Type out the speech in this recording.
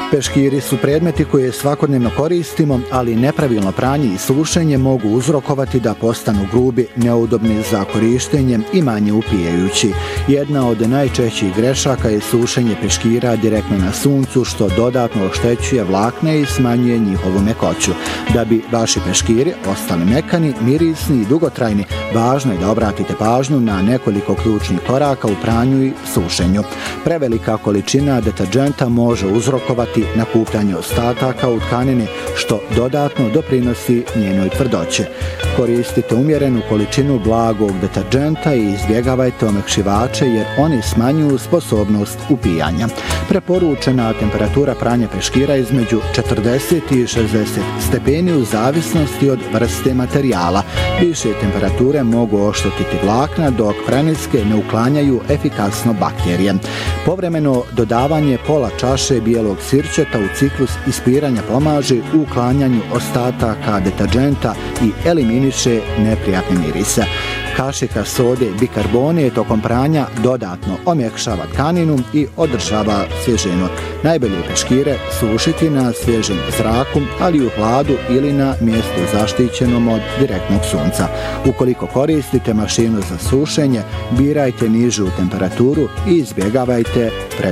Peškiri su predmeti koje svakodnevno koristimo, ali nepravilno pranje i sušenje mogu uzrokovati da postanu grubi, neudobni za korištenje i manje upijajući. Jedna od najčešćih grešaka je sušenje peškira direktno na suncu, što dodatno oštećuje vlakne i smanjuje njihovu mekoću. Da bi vaši peškiri ostali mekani, mirisni i dugotrajni, važno je da obratite pažnju na nekoliko ključnih koraka u pranju i sušenju. Prevelika količina deterdženta može uzrokovati nakupljanje ostataka u tkanini, što dodatno doprinosi njenoj tvrdoći. Koristite umjerenu količinu blagog deterdženta i izbjegavajte omekšivače jer oni smanjuju sposobnost upijanja. Preporučena temperatura pranja peškira između 40 i 60 stepeni u zavisnosti od vrste materijala. Više temperature mogu oštetiti vlakna, dok preniske ne uklanjaju efikasno bakterije. Povremeno dodavanje pola čaše bijelog sirćeta u ciklus ispiranja pomaže u uklanjanju ostataka deterdženta i eliminiše neprijatne mirise. Kašika sode bikarbone tokom pranja dodatno omekšava tkaninu i održava svježinu. Najbolje peškire sušiti na svježem zraku, ali u hladu ili na mjestu zaštićenom od direktnog sunca. Ukoliko koristite mašinu za sušenje, birajte nižu temperaturu i izbjegavajte